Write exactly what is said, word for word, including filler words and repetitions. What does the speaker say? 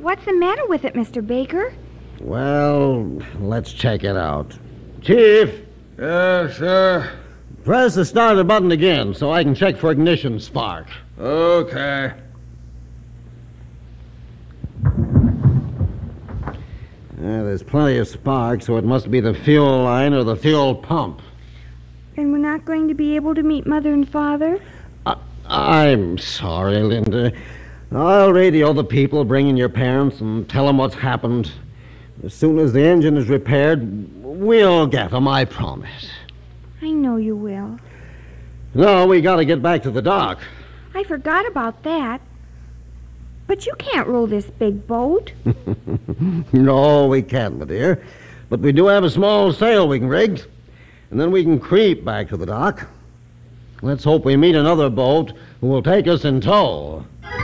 What's the matter with it, Mister Baker? Well, let's check it out. Chief! Yes, sir. Press the starter button again so I can check for ignition spark. Okay. Uh, there's plenty of spark, so it must be the fuel line or the fuel pump. And we're not going to be able to meet Mother and Father? I, I'm sorry, Linda. I'll radio the people bringing your parents and tell them what's happened. As soon as the engine is repaired, we'll get them, I promise. I know you will. No, we gotta get back to the dock. I forgot about that. But you can't row this big boat. No, we can't, my dear. But we do have a small sail we can rig. And then we can creep back to the dock. Let's hope we meet another boat who will take us in tow.